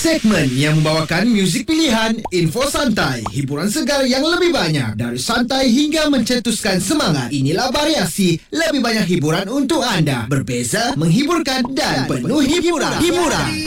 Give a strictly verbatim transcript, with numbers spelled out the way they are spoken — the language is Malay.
Segmen yang membawakan muzik pilihan, info santai, hiburan segar yang lebih banyak. Dari santai hingga mencetuskan semangat. Inilah variasi, lebih banyak hiburan untuk anda. Berbeza, menghiburkan dan penuh hiburan. Hiburan.